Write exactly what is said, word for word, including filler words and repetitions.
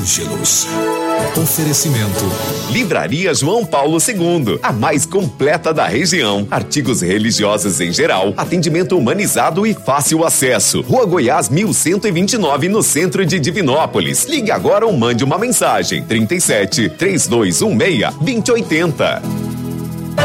Ângelos. Oferecimento. Livraria João Paulo segundo, a mais completa da região. Artigos religiosos em geral, atendimento humanizado e fácil acesso. Rua Goiás mil cento e vinte e nove, no centro de Divinópolis. Ligue agora ou mande uma mensagem. trinta e sete, três dois um seis, dois zero oito zero.